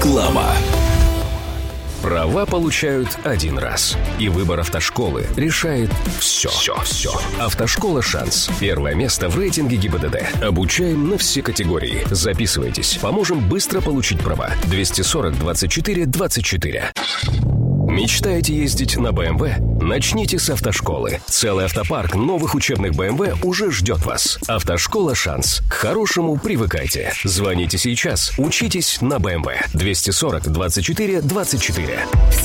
Реклама. Права получают один раз. И выбор автошколы решает все. Автошкола «Шанс». Первое место в рейтинге ГИБДД. Обучаем на все категории. Записывайтесь. Поможем быстро получить права. 240 24 24. Мечтаете ездить на BMW? Начните с автошколы. Целый автопарк новых учебных BMW уже ждет вас. Автошкола «Шанс». К хорошему привыкайте. Звоните сейчас. Учитесь на BMW. 240 24 24.